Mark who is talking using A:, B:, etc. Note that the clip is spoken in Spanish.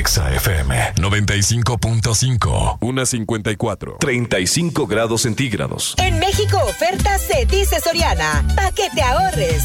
A: Exa FM 95.5.
B: 1:54.
A: 35 grados centígrados.
C: En México, ofertas se dice Soriana. Pa' que te ahorres.